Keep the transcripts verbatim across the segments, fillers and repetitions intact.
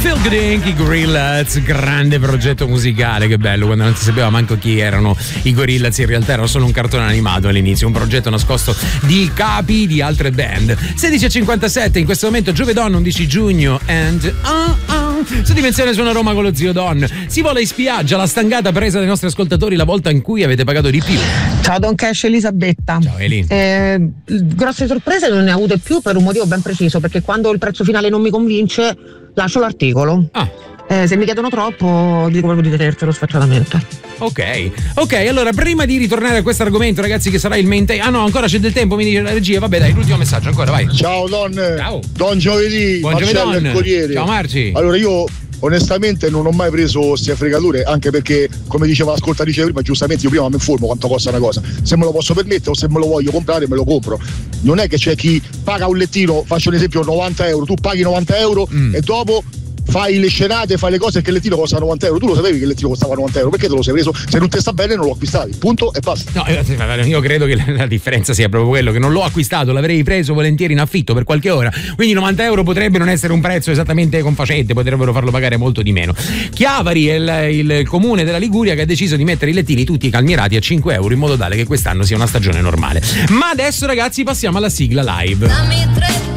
Phil Gooding, i Gorillaz, grande progetto musicale, che bello, quando non si sapeva manco chi erano i Gorillaz, in realtà era solo un cartone animato all'inizio, un progetto nascosto di capi di altre band. sedici e cinquantasette in questo momento, giovedì undici giugno, and uh, uh, su Dimensione Suona Roma con lo zio Don. Si vola in spiaggia, la stangata presa dai nostri ascoltatori la volta in cui avete pagato di più. Ciao Don Cash, Elisabetta. Ciao Eli. Eh, grosse sorprese non ne ho avute più per un motivo ben preciso, perché quando il prezzo finale non mi convince lascio l'articolo. Ah. Eh, se mi chiedono troppo dico proprio di tenertelo sfacciatamente. Ok, ok, allora prima di ritornare a questo argomento, ragazzi, che sarà il main tema. Ah no, ancora c'è del tempo, mi dice la regia. Vabbè, dai, l'ultimo messaggio ancora, vai. Ciao Don. Ciao. Don giovedì. Buon Marcello giovedì. il Corriere. Ciao Marci. Allora io onestamente non ho mai preso queste fregature, anche perché, come diceva l'ascoltatrice prima, giustamente io prima mi informo quanto costa una cosa. Se me lo posso permettere o se me lo voglio comprare me lo compro. Non è che c'è chi paga un lettino, faccio un esempio, novanta euro, tu paghi novanta euro mm. e dopo fai le scenate, fai le cose che il lettino costa novanta euro. Tu lo sapevi che il lettino costava novanta euro, perché te lo sei preso? Se non ti sta bene non lo acquistavi, punto e basta. No, io credo che la differenza sia proprio quello, che non l'ho acquistato, l'avrei preso volentieri in affitto per qualche ora, quindi novanta euro potrebbe non essere un prezzo esattamente confacente, potrebbero farlo pagare molto di meno. Chiavari è il, il comune della Liguria che ha deciso di mettere i lettini tutti calmierati a cinque euro in modo tale che quest'anno sia una stagione normale. Ma adesso, ragazzi, passiamo alla sigla live. Dammi tre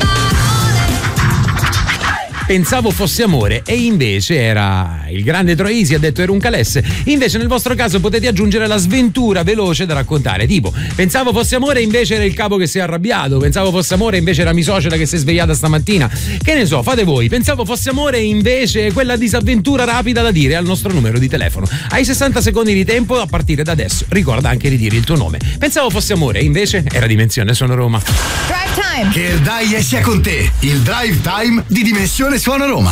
Pensavo fosse amore e invece era il grande Troisi, ha detto era un calesse. Invece nel vostro caso potete aggiungere la sventura veloce da raccontare, tipo pensavo fosse amore e invece era il capo che si è arrabbiato, pensavo fosse amore e invece era mia suocera che si è svegliata stamattina, che ne so, fate voi. Pensavo fosse amore e invece quella disavventura rapida da dire al nostro numero di telefono. Hai sessanta secondi di tempo a partire da adesso, ricorda anche di dire il tuo nome. Pensavo fosse amore e invece era Dimensione Suona Roma. Drive Time, che il dai sia con te, il Drive Time di Dimensione Suona Roma.